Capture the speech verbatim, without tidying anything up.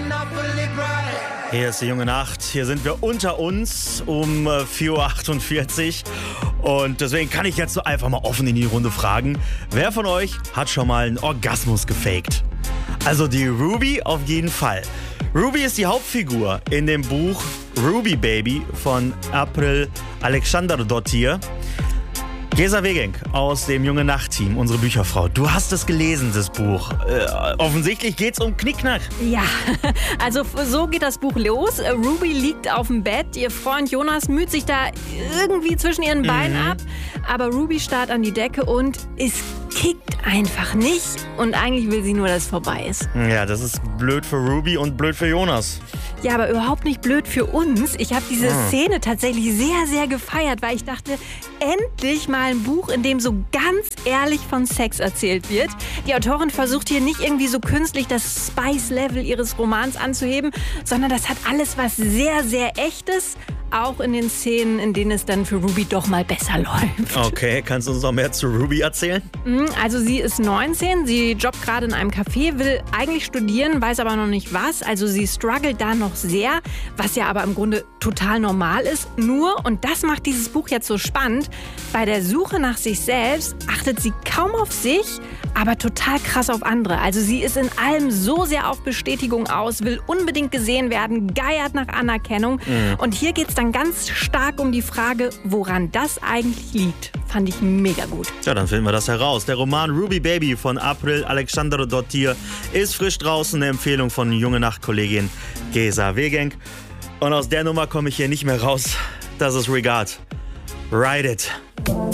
Hier ist die junge Nacht. Hier sind wir unter uns um vier Uhr achtundvierzig. Und deswegen kann ich jetzt so einfach mal offen in die Runde fragen. Wer von euch hat schon mal einen Orgasmus gefaked? Also die Ruby auf jeden Fall. Ruby ist die Hauptfigur in dem Buch Ruby Baby von April Alexanderdottir. Gesa Wegenk aus dem Junge Nacht-Team, unsere Bücherfrau. Du hast es gelesen, das Buch. Äh, offensichtlich geht's um Knickknack. Ja, also so geht das Buch los. Ruby liegt auf dem Bett, ihr Freund Jonas müht sich da irgendwie zwischen ihren Beinen Mhm. ab. Aber Ruby starrt an die Decke und es kickt einfach nicht. Und eigentlich will sie nur, dass es vorbei ist. Ja, das ist blöd für Ruby und blöd für Jonas. Ja, aber überhaupt nicht blöd für uns. Ich habe diese Ah. Szene tatsächlich sehr, sehr gefeiert, weil ich dachte, endlich mal ein Buch, in dem so ganz ehrlich von Sex erzählt wird. Die Autorin versucht hier nicht irgendwie so künstlich das Spice-Level ihres Romans anzuheben, sondern das hat alles was sehr, sehr Echtes. Auch in den Szenen, in denen es dann für Ruby doch mal besser läuft. Okay, kannst du uns noch mehr zu Ruby erzählen? Also sie ist neunzehn, sie jobbt gerade in einem Café, will eigentlich studieren, weiß aber noch nicht was. Also sie struggelt da noch sehr, was ja aber im Grunde total normal ist. Nur, und das macht dieses Buch jetzt so spannend, bei der Suche nach sich selbst achtet sie kaum auf sich, aber total krass auf andere. Also sie ist in allem so sehr auf Bestätigung aus, will unbedingt gesehen werden, geiert nach Anerkennung. Mhm. Und hier geht es dann ganz stark um die Frage, woran das eigentlich liegt. Fand ich mega gut. Ja, dann finden wir das heraus. Der Roman Ruby Baby von April Alexanderdottir ist frisch draußen, eine Empfehlung von Junge Nacht-Kollegin Gesa Wegenk. Und aus der Nummer komme ich hier nicht mehr raus. Das ist Regard. Ride it.